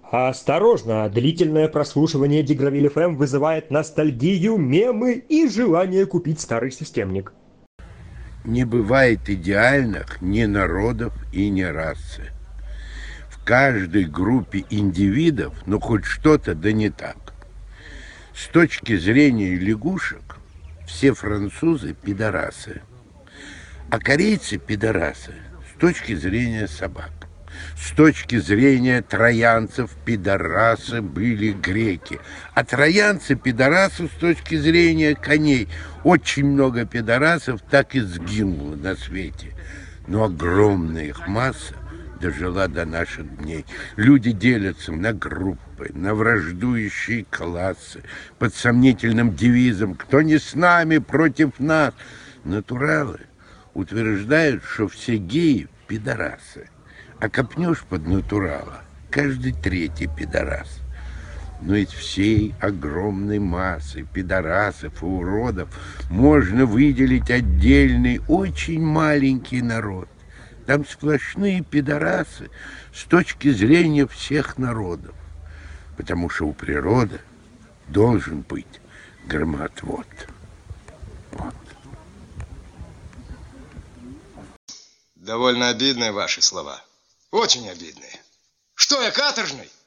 Осторожно, длительное прослушивание Дигравиль ФМ вызывает ностальгию, мемы и желание купить старый системник. Не бывает идеальных ни народов и ни расы. В каждой группе индивидов, ну хоть что-то, да не так. С точки зрения лягушек, все французы пидорасы, а корейцы пидорасы с точки зрения собак. С точки зрения троянцев пидорасы были греки, а троянцы пидорасы с точки зрения коней. Очень много пидорасов так и сгинуло на свете, но огромная их масса дожила до наших дней. Люди делятся на группы, на враждующие классы, под сомнительным девизом «Кто не с нами, против нас». Натуралы утверждают, что все геи – пидорасы. А копнешь под натурала, каждый третий пидорас. Но из всей огромной массы пидорасов и уродов можно выделить отдельный, очень маленький народ. Там сплошные пидорасы с точки зрения всех народов. Потому что у природы должен быть громоотвод. Вот. Довольно обидные ваши слова. Очень обидные. Что я, каторжный?